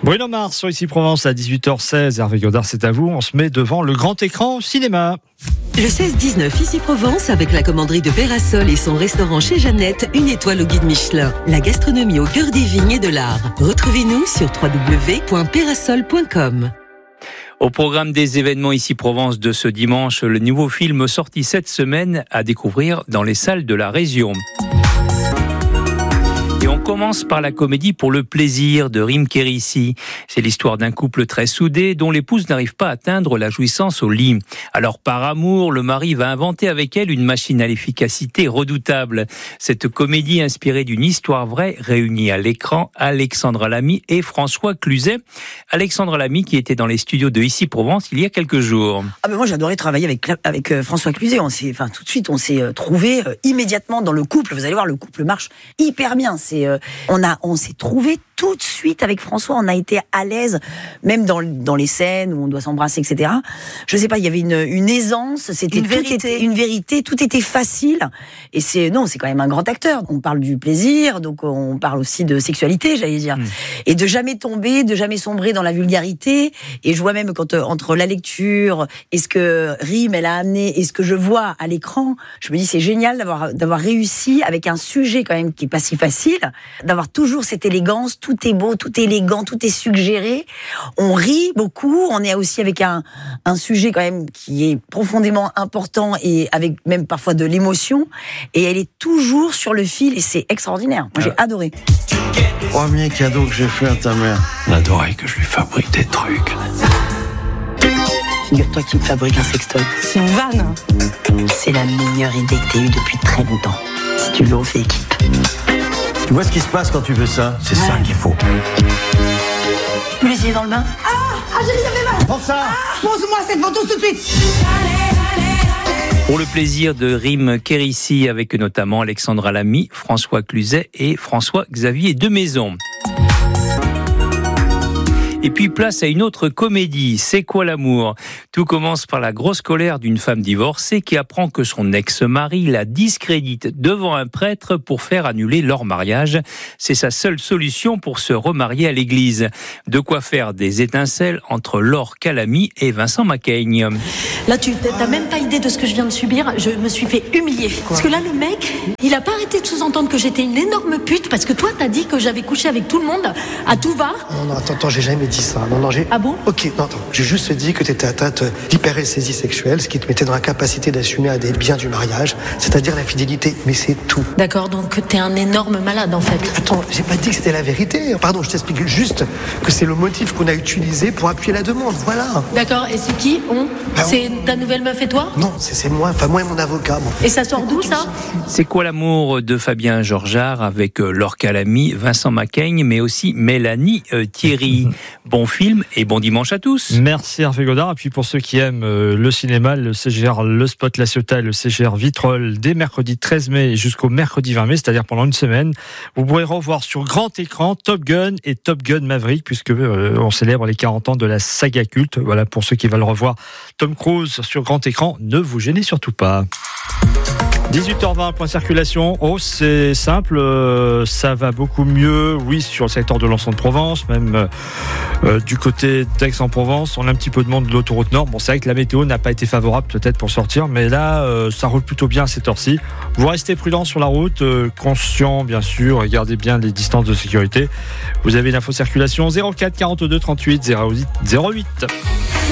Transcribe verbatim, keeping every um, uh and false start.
Bruno Mars sur Ici Provence à dix-huit heures seize. Hervé Godard, c'est à vous. On se met devant le grand écran au cinéma. Le seize dix-neuf Ici Provence avec la commanderie de Pérasol et son restaurant chez Jeannette, une étoile au guide Michelin. La gastronomie au cœur des vignes et de l'art. Retrouvez-nous sur w w w point pérasol point com. Au programme des événements Ici Provence de ce dimanche, le nouveau film sorti cette semaine à découvrir dans les salles de la région. Et on commence par la comédie Pour le plaisir de Rim Kérissi. C'est l'histoire d'un couple très soudé dont l'épouse n'arrive pas à atteindre la jouissance au lit. Alors par amour, le mari va inventer avec elle une machine à l'efficacité redoutable. Cette comédie inspirée d'une histoire vraie réunit à l'écran Alexandra Lamy et François Cluzet. Alexandra Lamy qui était dans les studios de Ici Provence il y a quelques jours. Ah ben moi j'adorais travailler avec avec euh, François Cluzet. On s'est, enfin tout de suite on s'est euh, trouvé euh, immédiatement dans le couple. Vous allez voir, le couple marche hyper bien. C'est Euh, on a, on s'est trouvé tout de suite avec François. On a été à l'aise, même dans dans les scènes où on doit s'embrasser, et cetera. Je sais pas, il y avait une une aisance, c'était une tout vérité. était une vérité, tout était facile. Et c'est non, c'est quand même un grand acteur. On parle du plaisir, donc on parle aussi de sexualité, j'allais dire, mmh. et de jamais tomber, de jamais sombrer dans la vulgarité. Et je vois même quand euh, entre la lecture et ce que Rim elle a amené et ce que je vois à l'écran, je me dis c'est génial d'avoir d'avoir réussi avec un sujet quand même qui est pas si facile. D'avoir toujours cette élégance, tout est beau, tout est élégant, tout est suggéré. On rit beaucoup, on est aussi avec un, un sujet quand même qui est profondément important et avec même parfois de l'émotion. Et elle est toujours sur le fil et c'est extraordinaire. Moi, j'ai ah. adoré. Premier cadeau que j'ai fait à ta mère. Elle adorait que je lui fabrique des trucs. Figure-toi qu'il me fabrique un sextoy. C'est une vanne. C'est la meilleure idée que t'aies eue depuis très longtemps. Si tu veux, on fait équipe. Tu vois ce qui se passe quand tu fais ça? C'est ouais. ça qu'il faut. Tu les yeux dans le bain? Ah, ah, j'ai jamais mal. Prends ça. Ah, pose-moi cette ventouse tout de suite. Pour le plaisir de Rim Kérissi avec notamment Alexandra Lamy, François Cluzet et François-Xavier Demaison. Et puis place à une autre comédie, C'est quoi l'amour ? Tout commence par la grosse colère d'une femme divorcée qui apprend que son ex-mari la discrédite devant un prêtre pour faire annuler leur mariage. C'est sa seule solution pour se remarier à l'église. De quoi faire des étincelles entre Laure Calamy et Vincent Macaigne. Là, tu n'as même pas idée de ce que je viens de subir. Je me suis fait humilier. Quoi ? Parce que là, le mec, il a pas arrêté de sous-entendre que j'étais une énorme pute parce que toi, t'as dit que j'avais couché avec tout le monde à tout va. Non, non, attends, attends, j'ai jamais dit ça. Non, non, j'ai... Ah bon ? Ok, non, attends. J'ai juste dit que t'étais atteinte d'hyperesthésie sexuelle, ce qui te mettait dans l'incapacité d'assumer un des biens du mariage, c'est-à-dire la fidélité. Mais c'est tout. D'accord, donc t'es un énorme malade, en fait. Attends, j'ai pas dit que c'était la vérité. Pardon, je t'explique juste que c'est le motif qu'on a utilisé pour appuyer la demande. Voilà. D'accord, et c'est qui, on ? Bah, C'est ta nouvelle meuf et toi ? Non, c'est, c'est moi, enfin moi et mon avocat. Bon. Et ça sort d'où, ça ? C'est quoi l'amour de Fabien Georgeard avec Laure Calamy, Vincent Macaigne, mais aussi Mélanie euh, Thierry. Bon film et bon dimanche à tous. Merci Hervé Godard. Et puis pour ceux qui aiment euh, le cinéma, le C G R, le Spot La Ciotat, le C G R Vitrolles, dès mercredi treize mai jusqu'au mercredi vingt mai, c'est-à-dire pendant une semaine, vous pourrez revoir sur grand écran Top Gun et Top Gun Maverick, puisque euh, on célèbre les quarante ans de la saga culte. Voilà, pour ceux qui veulent revoir Tom Cruise sur grand écran, ne vous gênez surtout pas. dix-huit heures vingt, point circulation. Oh, c'est simple, euh, ça va beaucoup mieux, oui, sur le secteur de l'Anse-en-Provence, même euh, du côté d'Aix-en-Provence. On a un petit peu de monde de l'autoroute Nord. Bon, c'est vrai que la météo n'a pas été favorable peut-être pour sortir, mais là, euh, ça roule plutôt bien à cette heure-ci. Vous restez prudent sur la route, euh, conscient bien sûr, et gardez bien les distances de sécurité. Vous avez l'info circulation zéro quatre quarante-deux trente-huit zéro huit.